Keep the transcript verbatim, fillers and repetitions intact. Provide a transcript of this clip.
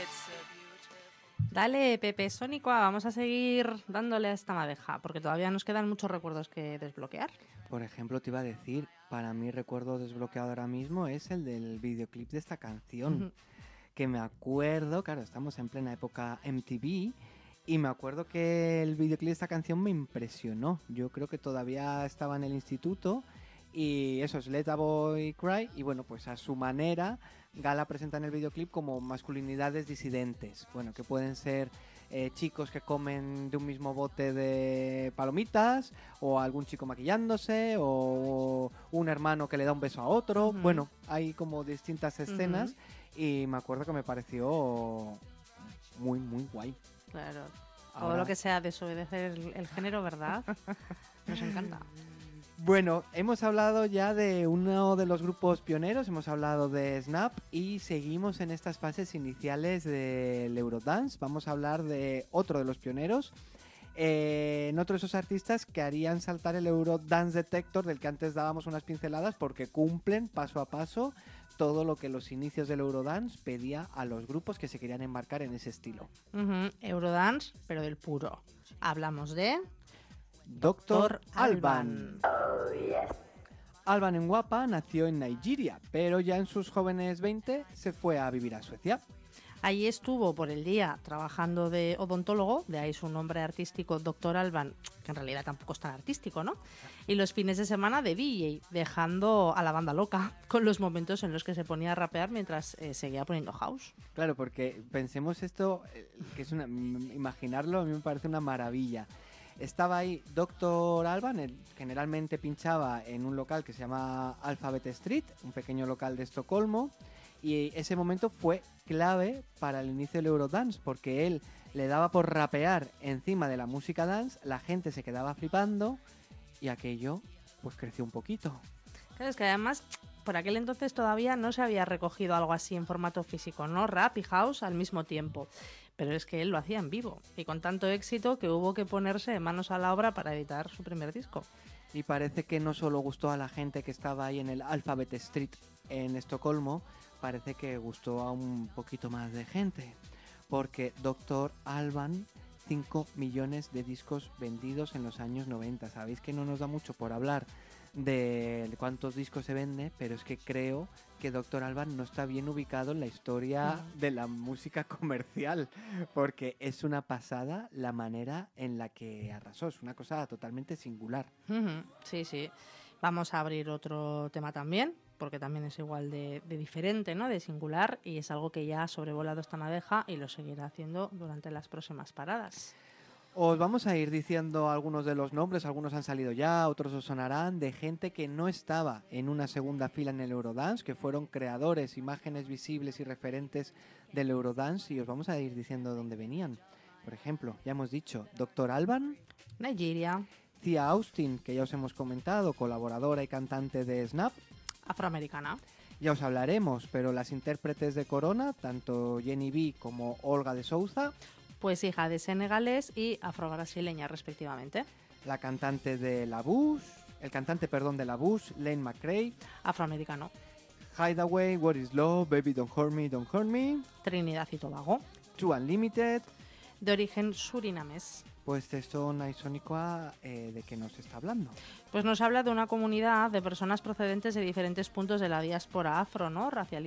Dale, Pepe Sónico, vamos a seguir dándole a esta madeja, porque todavía nos quedan muchos recuerdos que desbloquear. Por ejemplo, te iba a decir, para mí recuerdo desbloqueado ahora mismo es el del videoclip de esta canción. Uh-huh. Que me acuerdo, claro, estamos en plena época M T V, y me acuerdo que el videoclip de esta canción me impresionó. Yo creo que todavía estaba en el instituto, y eso es Let a Boy Cry, y bueno, pues a su manera Gala presenta en el videoclip como masculinidades disidentes, bueno, que pueden ser eh, chicos que comen de un mismo bote de palomitas, o algún chico maquillándose, o un hermano que le da un beso a otro. Uh-huh. Bueno, hay como distintas escenas, uh-huh. y me acuerdo que me pareció muy, muy guay. Claro, todo Ahora... lo que sea desobedecer el, el género, ¿verdad? Nos encanta. Bueno, hemos hablado ya de uno de los grupos pioneros, hemos hablado de Snap, y seguimos en estas fases iniciales del Eurodance. Vamos a hablar de otro de los pioneros, eh, en otro de esos artistas que harían saltar el Eurodance Detector, del que antes dábamos unas pinceladas, porque cumplen paso a paso todo lo que los inicios del Eurodance pedía a los grupos que se querían embarcar en ese estilo. Uh-huh. Eurodance, pero del puro. Hablamos de... Doctor Alban. Oh, yes. Alban Nwapa nació en Nigeria, pero ya en sus jóvenes veinte se fue a vivir a Suecia. Allí estuvo por el día trabajando de odontólogo, de ahí su nombre artístico Doctor Alban, que en realidad tampoco es tan artístico, ¿no? Y los fines de semana de D J, dejando a la banda loca con los momentos en los que se ponía a rapear mientras eh, seguía poniendo house. Claro, porque pensemos esto, que es una, imaginarlo a mí me parece una maravilla. Estaba ahí Doctor Alban, él generalmente pinchaba en un local que se llama Alphabet Street, un pequeño local de Estocolmo, y ese momento fue clave para el inicio del Eurodance, porque él le daba por rapear encima de la música dance, la gente se quedaba flipando, y aquello pues creció un poquito. Claro, es que además por aquel entonces todavía no se había recogido algo así en formato físico, ¿no? Rap y house al mismo tiempo. Pero es que él lo hacía en vivo, y con tanto éxito que hubo que ponerse manos a la obra para editar su primer disco. Y parece que no solo gustó a la gente que estaba ahí en el Alphabet Street en Estocolmo, parece que gustó a un poquito más de gente, porque Doctor Alban, cinco millones de discos vendidos en los años noventa. Sabéis que no nos da mucho por hablar de cuántos discos se vende, pero es que creo que Doctor Alban no está bien ubicado en la historia uh-huh. de la música comercial, porque es una pasada la manera en la que arrasó, es una cosa totalmente singular. Uh-huh. Sí, sí. Vamos a abrir otro tema también, porque también es igual de, de diferente, ¿no? De singular, y es algo que ya ha sobrevolado esta madeja y lo seguirá haciendo durante las próximas paradas. Os vamos a ir diciendo algunos de los nombres, algunos han salido ya, otros os sonarán, de gente que no estaba en una segunda fila en el Eurodance, que fueron creadores, imágenes visibles y referentes del Eurodance, y os vamos a ir diciendo dónde venían. Por ejemplo, ya hemos dicho, Doctor Alban, Nigeria, Thea Austin, que ya os hemos comentado, colaboradora y cantante de Snap, afroamericana. Ya os hablaremos, pero las intérpretes de Corona, tanto Jenny B como Olga de Souza, pues hija de senegalés y afro-brasileña respectivamente. La cantante de La Bush, el cantante, perdón, de La Bush, Lane McRae, afroamericano. Hideaway, What is Love, Baby Don't Hurt Me, Don't Hurt Me, Trinidad y Tobago, Two Unlimited, de origen surinamés. Pues esto, Naisónicoa, eh, ¿de qué nos está hablando? Pues nos habla de una comunidad de personas procedentes de diferentes puntos de la diáspora afro, ¿no? Racializada